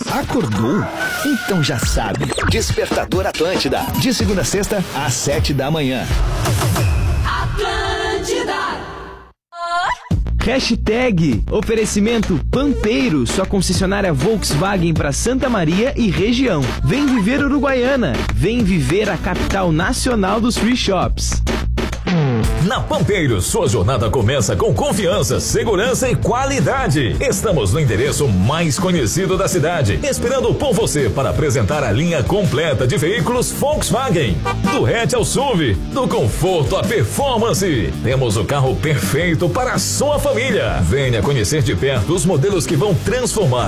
Acordou? Então já sabe. Despertador Atlântida. De segunda a sexta, às 7 da manhã. Atlântida. Hashtag oferecimento Pampeiro, sua concessionária Volkswagen para Santa Maria e região. Vem viver Uruguaiana. Vem viver a capital nacional dos free shops. Na Pampeiro, sua jornada começa com confiança, segurança e qualidade. Estamos no endereço mais conhecido da cidade, esperando por você para apresentar a linha completa de veículos Volkswagen. Do hatch ao SUV, do conforto à performance. Temos o carro perfeito para a sua família. Venha conhecer de perto os modelos que vão transformar